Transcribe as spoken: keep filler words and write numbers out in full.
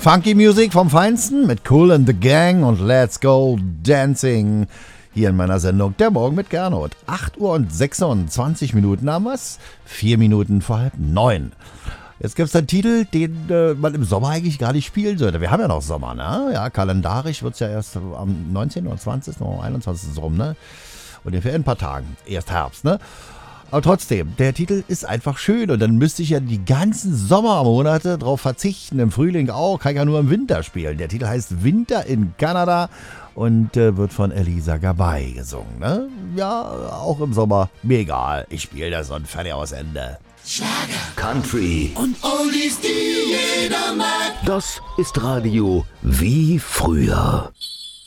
Funky Music vom Feinsten mit Kool and the Gang und Let's Go Dancing. Hier in meiner Sendung Der Morgen mit Gernot. acht Uhr und sechsundzwanzig Minuten haben wir's. Vier Minuten vor halb neun. Jetzt gibt es einen Titel, den äh, man im Sommer eigentlich gar nicht spielen sollte. Wir haben ja noch Sommer, ne? Ja, kalendarisch wird es ja erst am neunzehnten oder zwanzigsten oder einundzwanzigsten so rum, ne? Und in ein paar Tagen. Erst Herbst, ne? Aber trotzdem, der Titel ist einfach schön und dann müsste ich ja die ganzen Sommermonate drauf verzichten, im Frühling auch, kann ich ja nur im Winter spielen. Der Titel heißt Winter in Kanada und äh, wird von Elisa Gabay gesungen, ne? Ja, auch im Sommer, mir egal, ich spiele das und fertig aus Ende. Schlager, Country und Oldies, die jeder mag. Das ist Radio wie früher.